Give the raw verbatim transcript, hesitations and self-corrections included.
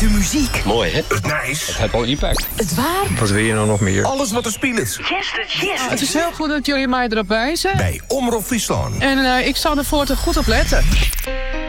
De muziek. Mooi, hè? Het nice. Het heeft wel impact. Het waar. Wat wil je nou nog meer? Alles wat er speelt. Yes, yes. Het is heel goed dat jullie mij erop wijzen. Bij Omroep Friesland. En uh, ik zal er voortaan goed op letten.